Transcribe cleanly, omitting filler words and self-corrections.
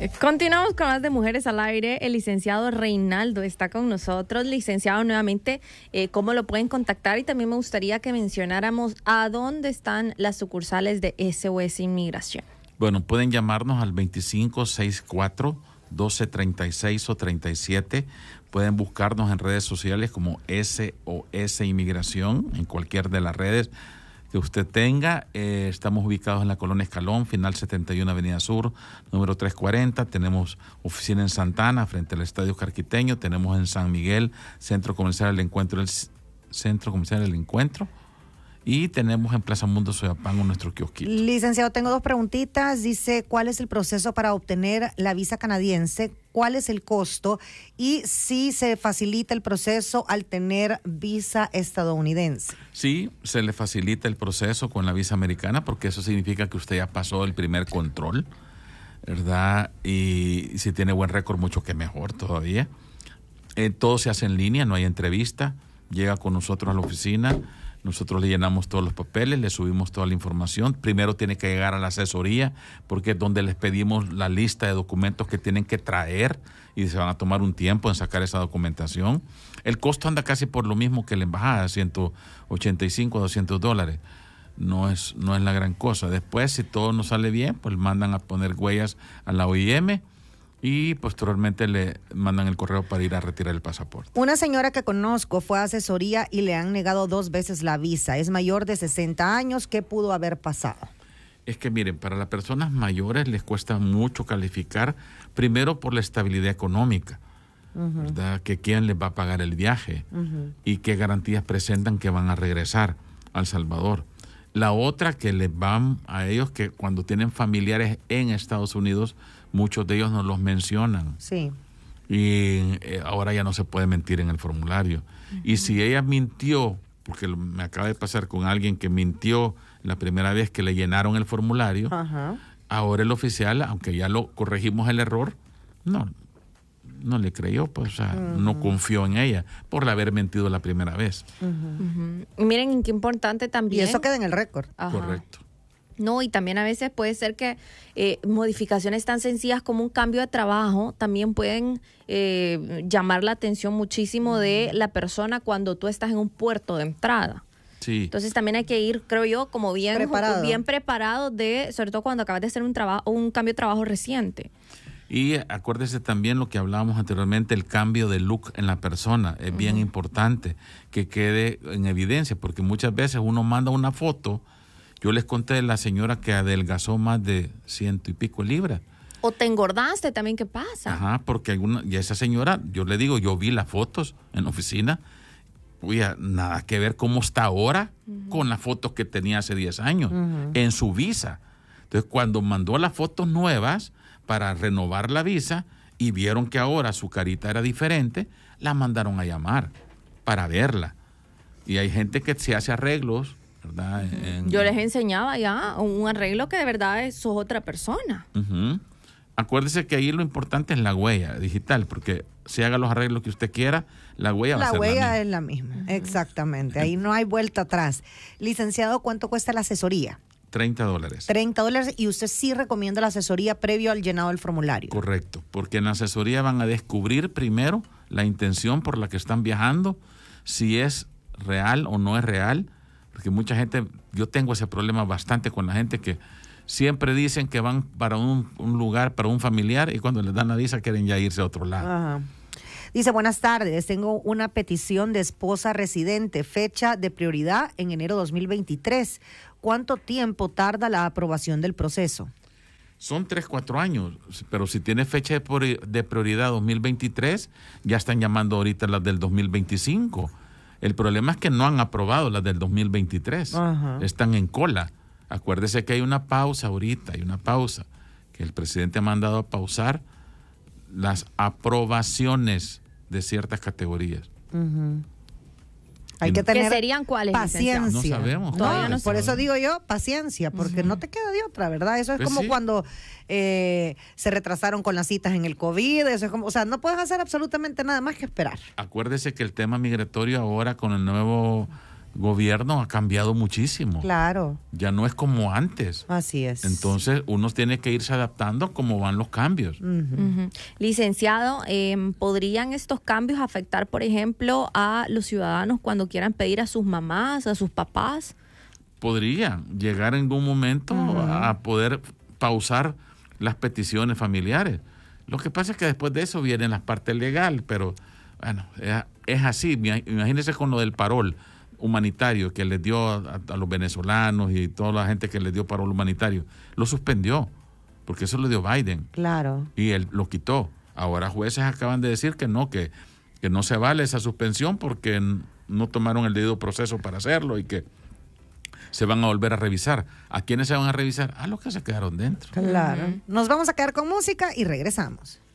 Continuamos con más de Mujeres al Aire. El licenciado Reinaldo está con nosotros. Licenciado, nuevamente, ¿cómo lo pueden contactar? Y también me gustaría que mencionáramos a dónde están las sucursales de SOS Inmigración. Bueno, pueden llamarnos al 2564-1236 o 37. Pueden buscarnos en redes sociales como SOS Inmigración, en cualquier de las redes que usted tenga. Estamos ubicados en la Colonia Escalón, final 71 Avenida Sur, número 340. Tenemos oficina en Santana, frente al Estadio Carquiteño. Tenemos en San Miguel, Centro Comercial El Encuentro, y tenemos en Plaza Mundo Soyapango nuestro kiosquito. Licenciado, tengo dos preguntitas. Dice, ¿cuál es el proceso para obtener la visa canadiense? ¿Cuál es el costo? Y si se facilita el proceso al tener visa estadounidense. Sí, se le facilita el proceso con la visa americana, porque eso significa que usted ya pasó el primer control, ¿verdad? Y si tiene buen récord, mucho que mejor todavía. Todo se hace en línea, no hay entrevista. Llega con nosotros a la oficina. Nosotros le llenamos todos los papeles, le subimos toda la información. Primero tiene que llegar a la asesoría, porque es donde les pedimos la lista de documentos que tienen que traer y se van a tomar un tiempo en sacar esa documentación. El costo anda casi por lo mismo que la embajada, $185 a $200. No es la gran cosa. Después, si todo nos sale bien, pues mandan a poner huellas a la OIM y posteriormente le mandan el correo para ir a retirar el pasaporte. Una señora que conozco fue a asesoría y le han negado 2 veces la visa. Es mayor de 60 años. ¿Qué pudo haber pasado? Es que miren, para las personas mayores les cuesta mucho calificar, primero por la estabilidad económica, ¿verdad? Que quién les va a pagar el viaje y qué garantías presentan que van a regresar a El Salvador. La otra que les van a ellos, que cuando tienen familiares en Estados Unidos, muchos de ellos no los mencionan. Sí. Y ahora ya no se puede mentir en el formulario. Y si ella mintió, porque me acaba de pasar con alguien que mintió la primera vez que le llenaron el formulario, ahora el oficial, aunque ya lo corregimos el error, no le creyó, pues, o sea, no confió en ella por haber mentido la primera vez. Y miren qué importante también. Y eso queda en el récord. Correcto. No, y también a veces puede ser que modificaciones tan sencillas como un cambio de trabajo también pueden llamar la atención muchísimo de la persona cuando tú estás en un puerto de entrada. Sí. Entonces también hay que ir, creo yo, como bien preparado sobre todo cuando acabas de hacer un cambio de trabajo reciente. Y acuérdese también lo que hablábamos anteriormente, el cambio de look en la persona. Es bien importante que quede en evidencia, porque muchas veces uno manda una foto. Yo les conté de la señora que adelgazó más de 100 y pico libras. O te engordaste también, ¿qué pasa? Ajá, porque y esa señora, yo le digo, yo vi las fotos en la oficina, oye, nada que ver cómo está ahora con las fotos que tenía hace 10 años en su visa. Entonces, cuando mandó las fotos nuevas para renovar la visa y vieron que ahora su carita era diferente, la mandaron a llamar para verla. Y hay gente que se hace arreglos, ¿verdad? Yo les enseñaba ya un arreglo que de verdad sos otra persona. Acuérdese que ahí lo importante es la huella digital, porque si haga los arreglos que usted quiera, la huella va a ser la misma. La huella es la misma, exactamente. Ahí no hay vuelta atrás. Licenciado, ¿cuánto cuesta la asesoría? $30. $30, y usted sí recomienda la asesoría previo al llenado del formulario. Correcto, porque en la asesoría van a descubrir primero la intención por la que están viajando, si es real o no es real, porque mucha gente, yo tengo ese problema bastante con la gente que siempre dicen que van para un lugar, para un familiar, y cuando les dan la visa quieren ya irse a otro lado. Dice, buenas tardes, tengo una petición de esposa residente, fecha de prioridad en enero 2023. ¿Cuánto tiempo tarda la aprobación del proceso? Son 3-4 años, pero si tiene fecha de prioridad 2023, ya están llamando ahorita las del 2025. El problema es que no han aprobado las del 2023, están en cola. Acuérdese que hay una pausa ahorita, que el presidente ha mandado a pausar las aprobaciones de ciertas categorías. Hay que tener ¿Qué serían cuáles? paciencia. No sabemos. Por eso digo yo, paciencia, porque no te queda de otra, ¿verdad? Eso es Pues como sí. cuando se retrasaron con las citas en el COVID, eso es como, o sea, no puedes hacer absolutamente nada más que esperar. Acuérdese que el tema migratorio ahora con el nuevo gobierno ha cambiado muchísimo. Claro. Ya no es como antes. Así es. Entonces, uno tiene que irse adaptando como van los cambios. Licenciado, ¿podrían estos cambios afectar, por ejemplo, a los ciudadanos cuando quieran pedir a sus mamás, a sus papás? Podría llegar en algún momento a poder pausar las peticiones familiares. Lo que pasa es que después de eso vienen las partes legales, pero bueno, es así. Imagínense con lo del parol humanitario que les dio a los venezolanos y toda la gente que les dio parol humanitario. Lo suspendió, porque eso lo dio Biden. Claro. Y él lo quitó. Ahora jueces acaban de decir que no se vale esa suspensión porque no tomaron el debido proceso para hacerlo y que se van a volver a revisar. ¿A quiénes se van a revisar? A los que se quedaron dentro. Claro. Nos vamos a quedar con música y regresamos.